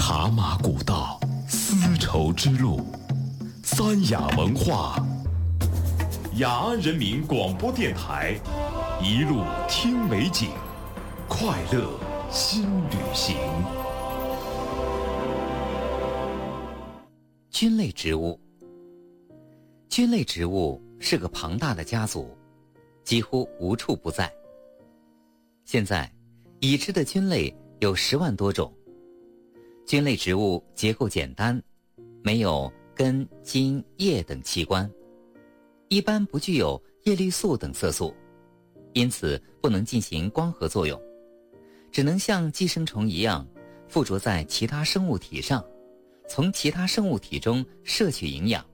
茶马古道，丝绸之路，三雅文化。雅安人民广播电台，一路听美景，快乐新旅行。 菌类植物。菌类植物是个庞大的家族，几乎无处不在。现在已知的菌类有10万多种。菌类植物结构简单，没有根、茎、叶等器官，一般不具有叶绿素等色素，因此不能进行光合作用，只能像寄生虫一样附着在其他生物体上，从其他生物体中摄取营养。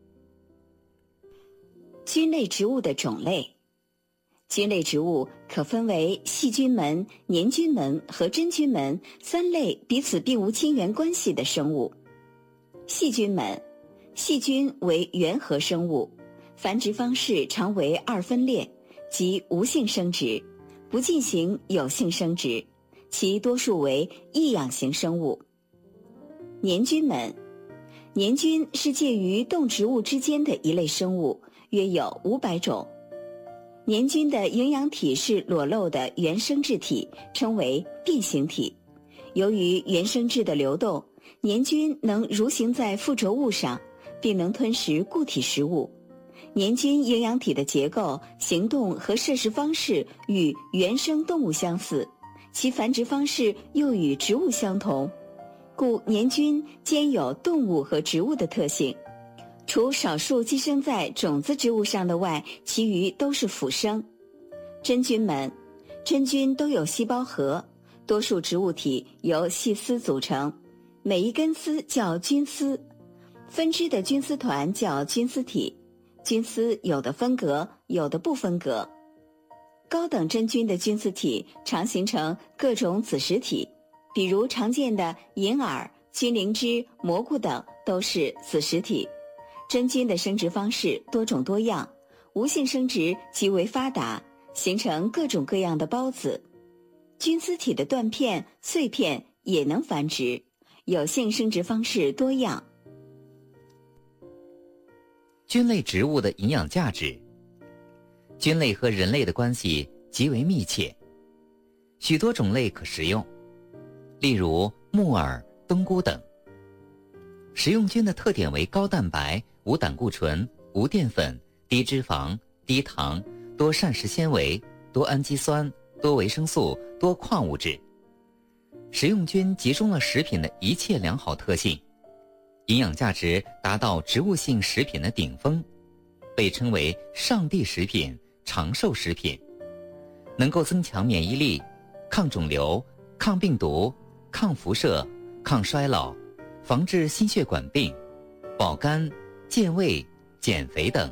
菌类植物的种类。菌类植物可分为细菌门、黏菌门和真菌门3类彼此并无亲缘关系的生物。细菌门，细菌为原核生物，繁殖方式常为2分裂，即无性生殖，不进行有性生殖，其多数为异养型生物。黏菌门，黏菌是介于动植物之间的一类生物，约有500种。黏菌的营养体是裸露的原生质体，称为变形体。由于原生质的流动，黏菌能蠕行在附着物上，并能吞食固体食物。黏菌营养体的结构、行动和摄食方式与原生动物相似，其繁殖方式又与植物相同，故黏菌兼有动物和植物的特性。除少数寄生在种子植物上的外，其余都是腐生。真菌门，真菌都有细胞核，多数植物体由细丝组成，每一根丝叫菌丝，分支的菌丝团叫菌丝体，菌丝有的分隔，有的不分隔。高等真菌的菌丝体常形成各种子实体，比如常见的银耳、菌灵芝、蘑菇等都是子实体。真菌的生殖方式多种多样，无性生殖极为发达，形成各种各样的孢子。菌丝体的断片、碎片也能繁殖，有性生殖方式多样。 菌类植物的营养价值。菌类和人类的关系极为密切，许多种类可食用，例如木耳、冬菇等。食用菌的特点为高蛋白、无胆固醇、无淀粉、低脂肪、低糖、多膳食纤维、多氨基酸、多维生素、多矿物质。食用菌集中了食品的一切良好特性，营养价值达到植物性食品的顶峰，被称为上帝食品、长寿食品，能够增强免疫力、抗肿瘤、抗病毒、抗辐射、抗衰老，防治心血管病、保肝、健胃、减肥等。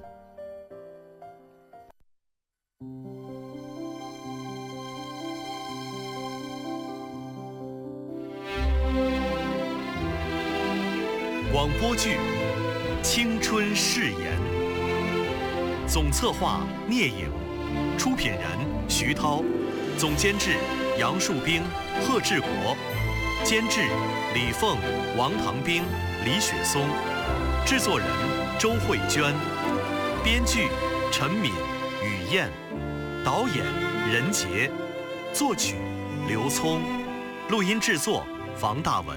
广播剧《青春誓言》，总策划聂颖，出品人徐涛，总监制杨树兵、贺志国，监制李凤、王唐兵、李雪松，制作人周慧娟，编剧陈敏、雨燕，导演任杰，作曲刘聪，录音制作房大文。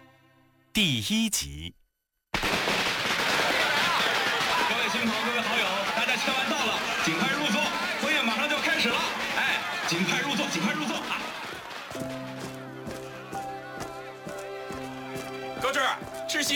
第1集。 各位亲朋，各位好友，